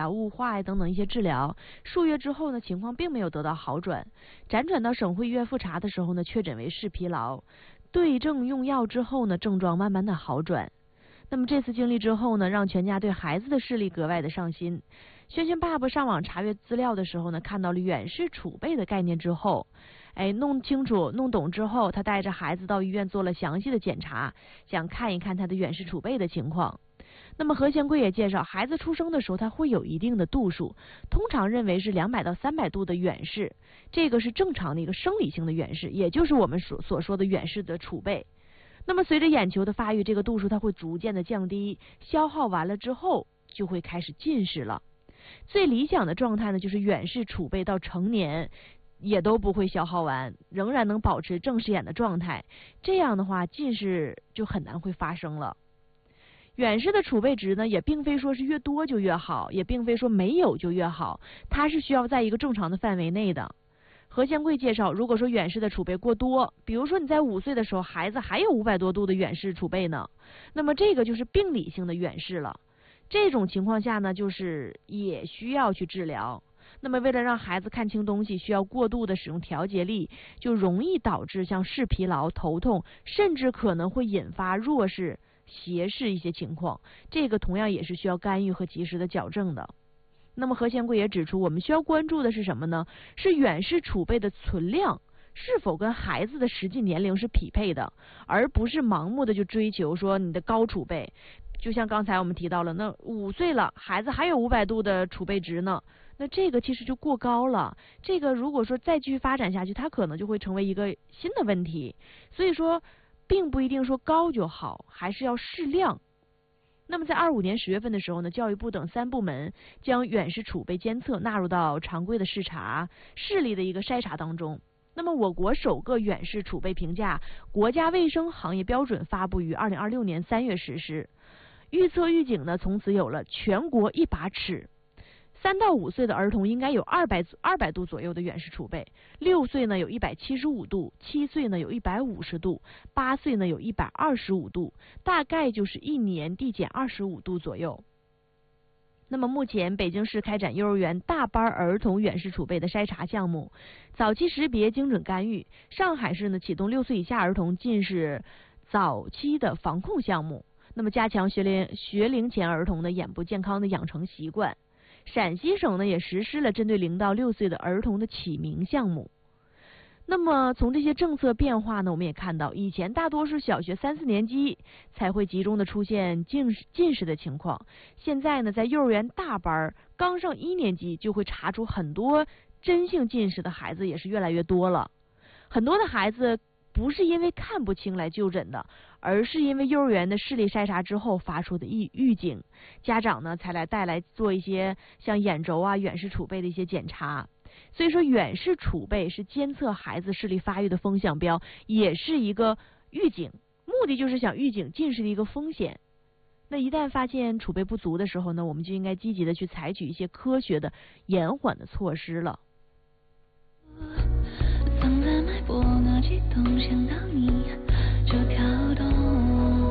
呀、雾化呀等等一些治疗，数月之后呢，情况并没有得到好转，辗转到省会医院复查的时候呢，确诊为视疲劳，对症用药之后呢，症状慢慢的好转。那么这次经历之后呢，让全家对孩子的视力格外的上心。轩轩爸爸上网查阅资料的时候呢，看到了远视储备的概念之后，弄清楚弄懂之后，他带着孩子到医院做了详细的检查，想看一看他的远视储备的情况。那么何贤贵也介绍，孩子出生的时候他会有一定的度数，通常认为是200到300度的远视，这个是正常的一个生理性的远视，也就是我们所说的远视的储备。那么随着眼球的发育，这个度数它会逐渐的降低，消耗完了之后就会开始近视了。最理想的状态呢，就是远视储备到成年也都不会消耗完，仍然能保持正视眼的状态，这样的话近视就很难会发生了。远视的储备值呢，也并非说是越多就越好，也并非说没有就越好，它是需要在一个正常的范围内的。何贤贵介绍，如果说远视的储备过多，比如说你在5岁的时候，孩子还有500多度的远视储备呢，那么这个就是病理性的远视了。这种情况下呢，就是也需要去治疗。那么为了让孩子看清东西，需要过度的使用调节力，就容易导致像视疲劳、头痛，甚至可能会引发弱视、斜视一些情况。这个同样也是需要干预和及时的矫正的。那么何贤贵也指出，我们需要关注的是什么呢？是远视储备的存量是否跟孩子的实际年龄是匹配的，而不是盲目的就追求说你的高储备。就像刚才我们提到了，那5岁了，孩子还有500度的储备值呢，那这个其实就过高了。这个如果说再继续发展下去，它可能就会成为一个新的问题。所以说，并不一定说高就好，还是要适量。那么在25年10月份的时候呢，教育部等3部门将远视储备监测纳入到常规的视力的一个筛查当中。那么我国首个远视储备评价国家卫生行业标准发布于2026年3月实施。预测预警呢，从此有了全国一把尺。3到5岁的儿童应该有200度左右的远视储备，6岁呢有175度，7岁呢有150度，8岁呢有125度，大概就是1年递减25度左右。那么目前北京市开展幼儿园大班儿童远视储备的筛查项目，早期识别精准干预。上海市呢启动6岁以下儿童近视早期的防控项目，那么加强学龄前儿童的眼部健康的养成习惯。陕西省呢也实施了针对0到6岁的儿童的启明项目。那么从这些政策变化呢，我们也看到，以前大多数小学3、4年级才会集中的出现近视的情况，现在呢，在幼儿园大班刚上1年级就会查出很多真性近视的孩子也是越来越多了。很多的孩子不是因为看不清来就诊的，而是因为幼儿园的视力筛查之后发出的预警，家长呢才带来做一些像眼轴啊、远视储备的一些检查。所以说远视储备是监测孩子视力发育的风向标，也是一个预警，目的就是想预警近视的一个风险。那一旦发现储备不足的时候呢，我们就应该积极的去采取一些科学的延缓的措施了。放在脉搏那激动，想到你就跳动。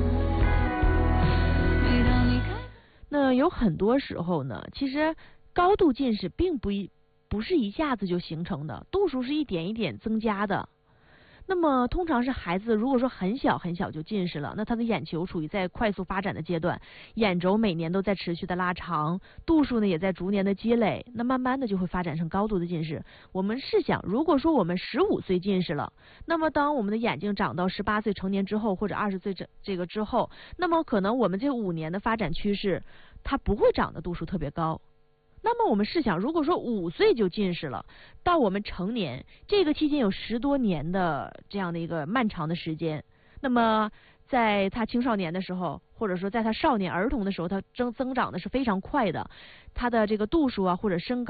那有很多时候呢，其实高度近视并不是一下子就形成的，度数是一点一点增加的。那么通常是孩子如果说很小很小就近视了，那他的眼球处于在快速发展的阶段，眼轴每年都在持续的拉长，度数呢也在逐年的积累，那慢慢的就会发展成高度的近视。我们试想，如果说我们15岁近视了，那么当我们的眼睛长到18岁成年之后，或者20岁这个之后，那么可能我们这5年的发展趋势，它不会长的度数特别高。那么我们试想，如果说5岁就近视了，到我们成年这个期间有10多年的这样的一个漫长的时间，那么在他青少年的时候，或者说在他少年儿童的时候，他增长的是非常快的，他的这个度数啊或者身高